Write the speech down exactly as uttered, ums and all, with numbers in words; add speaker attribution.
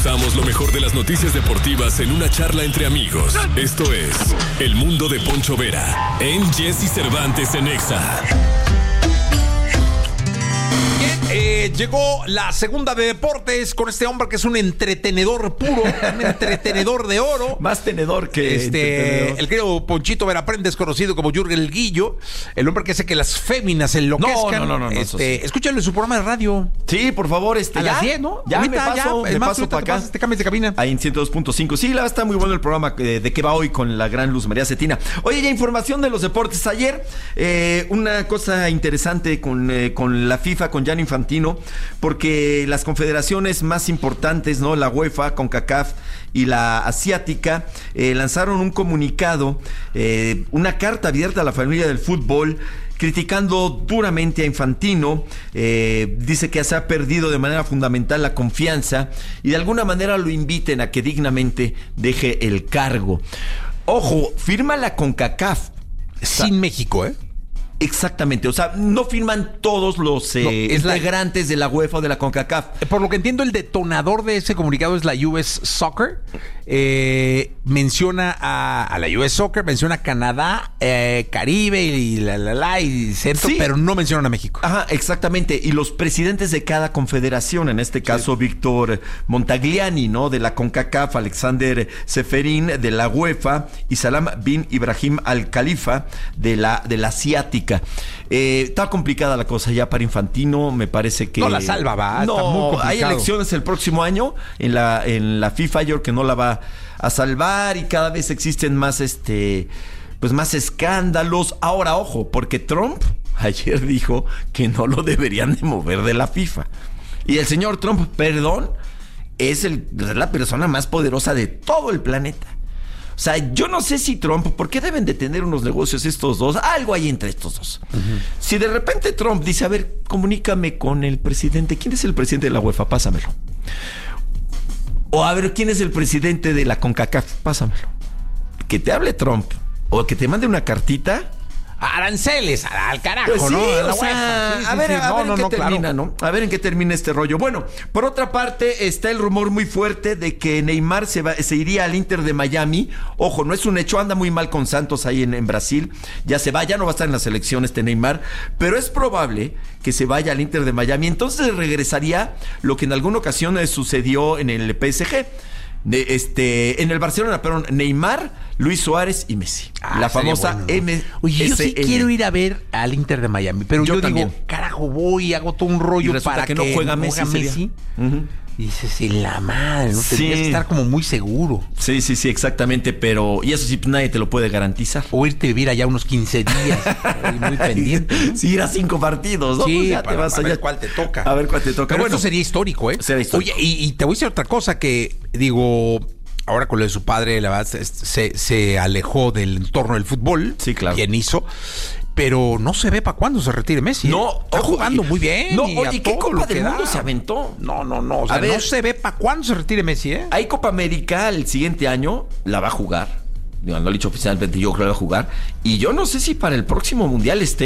Speaker 1: Desmenuzamos lo mejor de las noticias deportivas en una charla entre amigos. Esto es El Mundo de Poncho Vera en Jesse Cervantes en Exa.
Speaker 2: Eh, llegó la segunda de deportes con este hombre que es un entretenedor puro, un entretenedor de oro.
Speaker 3: Más tenedor que
Speaker 2: este, el querido Ponchito Veraprendes, conocido como Jürgen el Guillo, el hombre que hace que las féminas enloquezcan.
Speaker 3: No, no, no, no,
Speaker 2: este,
Speaker 3: sí.
Speaker 2: Escúchalo en su programa de radio.
Speaker 3: Sí, por favor, este,
Speaker 2: a
Speaker 3: ya,
Speaker 2: las diez, ¿no?
Speaker 3: Ya
Speaker 2: Ahorita,
Speaker 3: me paso,
Speaker 2: ya,
Speaker 3: me
Speaker 2: más,
Speaker 3: paso para
Speaker 2: te
Speaker 3: acá.
Speaker 2: pasas, te cambias de cabina.
Speaker 3: Ahí en ciento dos punto cinco. Sí, la verdad está muy bueno el programa de, de qué va hoy con la gran Luz María Cetina. Oye, ya información de los deportes. Ayer, eh, una cosa interesante con, eh, con la FIFA, con Gianni Infantino, porque las confederaciones más importantes, ¿no? La UEFA, CONCACAF y la asiática, eh, lanzaron un comunicado, eh, una carta abierta a la familia del fútbol, criticando duramente a Infantino. Eh, dice que se ha perdido de manera fundamental la confianza y de alguna manera lo inviten a que dignamente deje el cargo. Ojo, firma la CONCACAF.
Speaker 2: Sin México, ¿eh?
Speaker 3: Exactamente, o sea, no firman todos los eh,
Speaker 2: no, es
Speaker 3: integrantes
Speaker 2: la...
Speaker 3: de la UEFA o de la CONCACAF.
Speaker 2: Por lo que entiendo, el detonador de ese comunicado es la U S Soccer. Eh, menciona a, a la U S Soccer, menciona a Canadá, eh, Caribe y la la la y centro, sí, pero no mencionan a México.
Speaker 3: Ajá, exactamente. Y los presidentes de cada confederación, en este caso, sí, Víctor Montagliani, ¿no? De la CONCACAF, Alexander Seferín de la UEFA y Salam bin Ibrahim Al Khalifa de la, de la asiática. Eh, está complicada la cosa ya para Infantino, me parece que...
Speaker 2: No la salva, va.
Speaker 3: No,
Speaker 2: está muy complicado.
Speaker 3: Hay elecciones el próximo año en la, en la FIFA, yo creo que no la va a salvar y cada vez existen más, este, pues más escándalos. Ahora, ojo, porque Trump ayer dijo que no lo deberían de mover de la FIFA. Y el señor Trump, perdón, es, el, es la persona más poderosa de todo el planeta. O sea, yo no sé si Trump, ¿por qué deben de tener unos negocios estos dos? Algo hay entre estos dos. Uh-huh. Si de repente Trump dice, a ver, comunícame con el presidente. ¿Quién es el presidente de la UEFA? Pásamelo. O a ver, ¿quién es el presidente de la CONCACAF? Pásamelo. Que te hable Trump o que te mande una cartita.
Speaker 2: Aranceles, al carajo,
Speaker 3: pues sí,
Speaker 2: ¿no?
Speaker 3: O
Speaker 2: la
Speaker 3: sea,
Speaker 2: sí, sí,
Speaker 3: a ver,
Speaker 2: sí,
Speaker 3: a
Speaker 2: no,
Speaker 3: ver
Speaker 2: no,
Speaker 3: en qué
Speaker 2: no,
Speaker 3: termina,
Speaker 2: claro.
Speaker 3: ¿no? A ver en qué termina este rollo. Bueno, por otra parte, está el rumor muy fuerte de que Neymar se, va, se iría al Inter de Miami. Ojo, no es un hecho, anda muy mal con Santos ahí en, en Brasil. Ya se va, ya no va a estar en la selección este Neymar, pero es probable que se vaya al Inter de Miami. Entonces regresaría lo que en alguna ocasión sucedió en el P S G. De este, en el Barcelona, perdón, Neymar, Luis Suárez y Messi.
Speaker 2: Ah,
Speaker 3: la famosa
Speaker 2: bueno, ¿no?
Speaker 3: M S N.
Speaker 2: Oye, yo sí quiero ir a ver al Inter de Miami, pero yo,
Speaker 3: yo
Speaker 2: digo,
Speaker 3: también.
Speaker 2: carajo, voy, hago todo un rollo para
Speaker 3: que,
Speaker 2: que
Speaker 3: no juega Messi.
Speaker 2: Messi. Uh-huh. Y dices, en la madre, ¿no?
Speaker 3: Sí.
Speaker 2: Tendrías que estar como muy seguro.
Speaker 3: Sí, sí, sí, exactamente, pero... Y eso sí, pues, nadie te lo puede garantizar.
Speaker 2: O irte a vivir allá unos quince días, muy pendiente, ¿no?
Speaker 3: Sí, ir a cinco partidos, ¿no?
Speaker 2: Sí,
Speaker 3: pues ya
Speaker 2: para,
Speaker 3: te vas
Speaker 2: a
Speaker 3: allá.
Speaker 2: ver cuál te toca.
Speaker 3: A ver cuál te toca.
Speaker 2: Pero
Speaker 3: bueno,
Speaker 2: esto sería histórico, ¿eh?
Speaker 3: Sería histórico.
Speaker 2: Oye, y, y te voy a decir otra cosa que, digo... Ahora con lo de su padre, la verdad, se, se alejó del entorno del fútbol.
Speaker 3: Sí, claro.
Speaker 2: Bien hizo. Pero no se ve para cuándo se retire Messi.
Speaker 3: No,
Speaker 2: está
Speaker 3: ojo,
Speaker 2: jugando
Speaker 3: y,
Speaker 2: muy bien.
Speaker 3: No,
Speaker 2: y
Speaker 3: oye,
Speaker 2: a
Speaker 3: ¿qué
Speaker 2: todo
Speaker 3: Copa
Speaker 2: lo que
Speaker 3: del
Speaker 2: da.
Speaker 3: Mundo se aventó?
Speaker 2: No, no, no. O sea,
Speaker 3: a ver,
Speaker 2: no se ve para cuándo se retire Messi, ¿eh?
Speaker 3: Hay Copa América el siguiente año, la va a jugar. Digo, no lo he dicho oficialmente, yo creo que la va a jugar. Y yo no sé si para el próximo Mundial esté.